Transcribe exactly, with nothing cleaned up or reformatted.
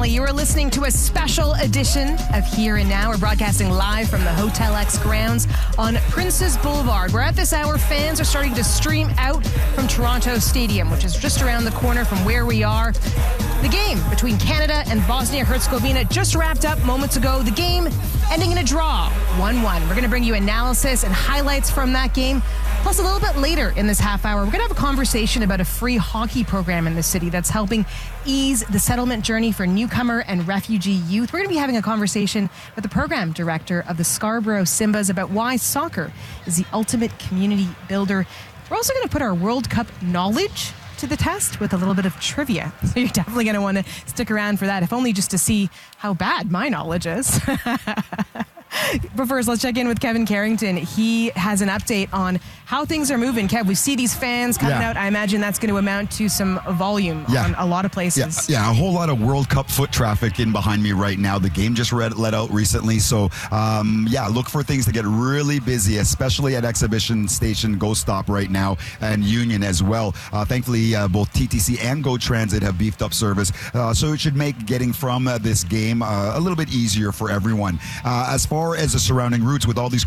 Molly. You are listening to a special edition of Here and Now. We're broadcasting live from the Hotel X grounds on Princes Boulevard, where at this hour, fans are starting to stream out from Toronto Stadium, which is just around the corner from where we are. The game between Canada and Bosnia-Herzegovina just wrapped up moments ago. The game ending in a draw, one one. We're going to bring you analysis and highlights from that game. Plus, a little bit later in this half hour, we're going to have a conversation about a free hockey program in the city that's helping ease the settlement journey for newcomer and refugee youth. We're going to be having a conversation with the program director of the Scarborough Simbas about why soccer is the ultimate community builder. We're also going to put our World Cup knowledge to the test with a little bit of trivia. So you're definitely going to want to stick around for that, if only just to see how bad my knowledge is. But first, let's check in with Kevin Carrington. He has an update on how things are moving. Kev, we see these fans coming yeah. out. I imagine that's going to amount to some volume yeah. on a lot of places. Yeah. yeah, a whole lot of World Cup foot traffic in behind me right now. The game just read, let out recently. So, um, yeah, look for things to get really busy, especially at Exhibition Station, Go Stop right now, and Union as well. Uh, thankfully, uh, both T T C and Go Transit have beefed up service. Uh, so it should make getting from uh, this game uh, a little bit easier for everyone. Uh, as far as the surrounding routes, with all these